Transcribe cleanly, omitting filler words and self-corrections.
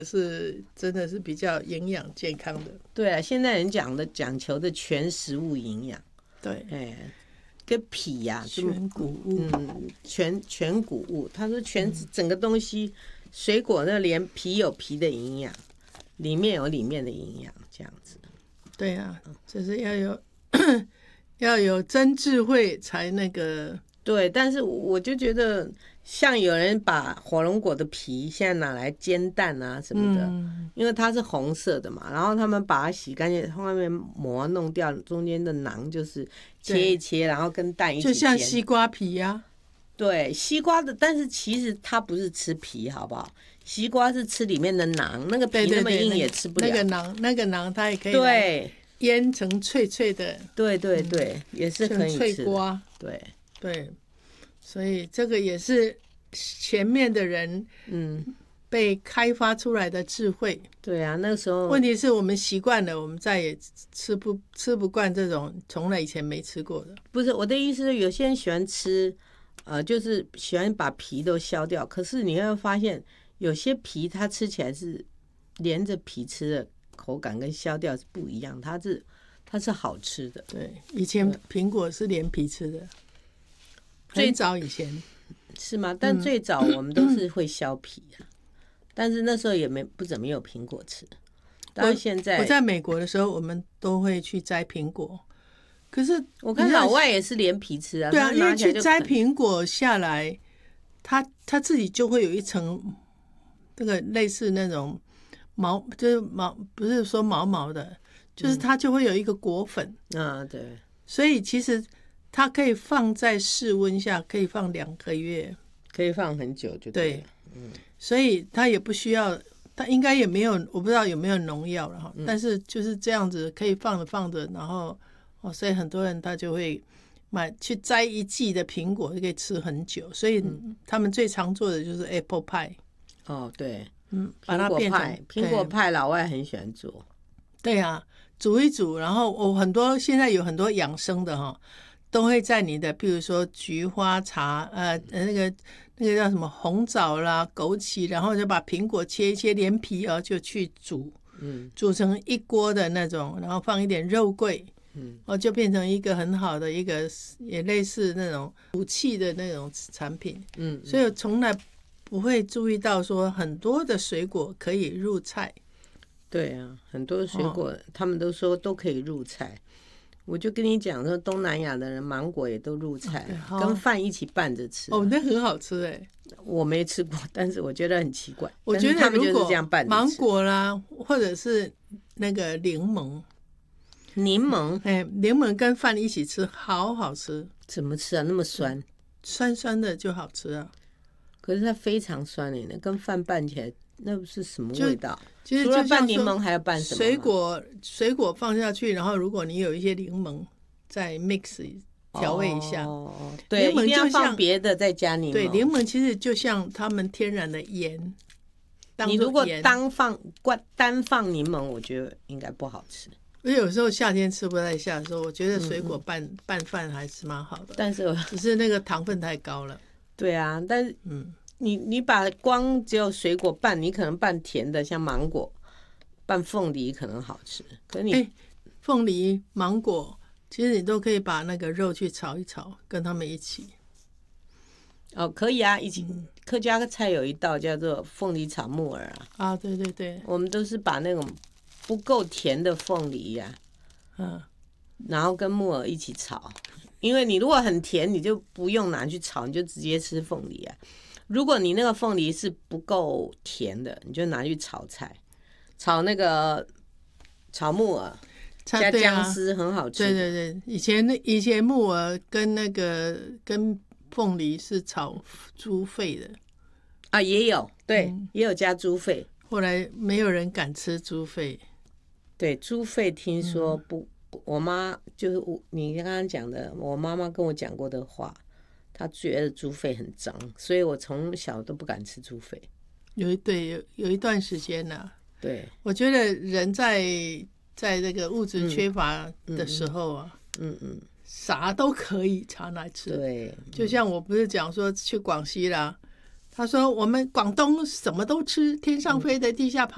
是真的是比较营养健康的。 对啊，现在人讲求的全食物营养， 对， 跟皮呀、 全谷物， 全谷物。他说整个东西，水果那连皮有皮的营养，里面有里面的营养，这样子。 对啊，就是要有真智慧才那个。 对，但是我就觉得，像有人把火龙果的皮现在拿来煎蛋啊什么的，因为它是红色的嘛，然后他们把它洗干净，外面膜弄掉，中间的囊就是切一切，然后跟蛋一起煎， 就像西瓜皮呀。 对，西瓜的，但是其实它不是吃皮，好不好？西瓜是吃里面的囊，那个皮那么硬也吃不了。 那个囊它也可以对腌成脆脆的。 对对对，也是可以吃的。 脆瓜。对，所以这个也是前面的人被开发出来的智慧。 对啊，那个时候问题是我们习惯了，我们再也吃不惯这种从来以前没吃过的。 不是我的意思是，有些人喜欢吃，就是喜欢把皮都削掉。可是你会发现，有些皮它吃起来是连着皮吃的口感跟削掉是不一样，它是好吃的。 对，以前苹果是连皮吃的，最早以前是吗？但最早我们都是会削皮啊，但是那时候也不怎么有苹果吃。到现在我在美国的时候，我们都会去摘苹果。可是我看老外也是连皮吃啊。 对啊，因为去摘苹果下来，它自己就会有一层那个类似那种毛，就是毛，不是说毛毛的，就是它就会有一个果粉。 对。所以其实它可以放在室温下，可以放2个月， 可以放很久就对了。 所以它也不需要，它应该也没有，我不知道有没有农药了哈。但是就是这样子可以放着，然后所以很多人他就会去摘一季的苹果，就可以吃很久。所以他们最常做的就是 apple pie。 对， 把它变成苹果派，老外很喜欢做。 对啊，煮一煮，然后现在有很多养生的哈，都会在你的，比如说菊花茶，那个叫什么红枣啦、枸杞，然后就把苹果切一切，连皮就去煮，煮成一锅的那种，然后放一点肉桂，就变成一个很好的一个，也类似那种补气的那种产品。所以我从来不会注意到说很多的水果可以入菜。 对啊，很多水果他们都说都可以入菜。我就跟你讲说，东南亚的人芒果也都入菜，跟饭一起拌着吃。 那很好吃哎。 我没吃过，但是我觉得很奇怪。 我觉得他们就是这样拌着吃。 芒果啦，或者是那个柠檬， 柠檬跟饭一起吃，好好吃。 怎么吃啊？那么酸？ 酸酸的就好吃啊。 可是它非常酸耶，跟饭拌起来那是什么味道？ 其实除了拌柠檬还要拌什么？ 水果放下去，然后如果你有一些柠檬，再 mix 调味一下。 对，一定要放别的再加柠檬。 对，柠檬其实就像他们天然的盐。 你如果单放柠檬，我觉得应该不好吃。 因为有时候夏天吃不太下的时候，我觉得水果拌饭还是蛮好的。 但是只是那个糖分太高了。 对啊，但是你把光只有水果拌，你可能拌甜的，像芒果，拌凤梨可能好吃。可是你凤梨、芒果，其实你都可以把那个肉去炒一炒，跟他们一起。 可以啊，以前客家菜有一道叫做凤梨炒木耳啊。 对对对， 我们都是把那种不够甜的凤梨呀，然后跟木耳一起炒。因为你如果很甜，你就不用拿去炒，你就直接吃凤梨啊。如果你那个凤梨是不够甜的，你就拿去炒菜，炒那个炒木耳加姜丝，很好吃。 对对对，以前木耳跟凤梨是炒猪肺的也有，对，也有加猪肺。 后来没有人敢吃猪肺。 对，猪肺听说不。我妈就是你刚刚讲的，我妈妈跟我讲过的话，她觉得猪肺很脏，所以我从小都不敢吃猪肺。 有一段时间呢。 对， 我觉得人在这个物质缺乏的时候啊，啥都可以常来吃。 对， 就像我不是讲说去广西啦，他说我们广东什么都吃，天上飞的，地下爬。